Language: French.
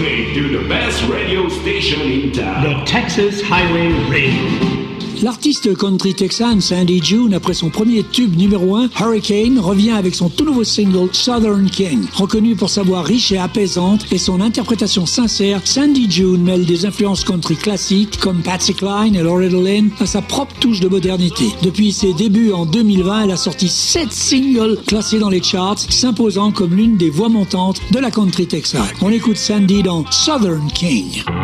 listening to the best radio station in town. The Texas Highway Radio. L'artiste country texan Sandy June, après son premier tube numéro 1, Hurricane, revient avec son tout nouveau single Southern King. Reconnu pour sa voix riche et apaisante et son interprétation sincère, Sandy June mêle des influences country classiques comme Patsy Cline et Loretta Lynn à sa propre touche de modernité. Depuis ses débuts en 2020, elle a sorti 7 singles classés dans les charts, s'imposant comme l'une des voix montantes de la country texane. On écoute Sandy dans Southern King.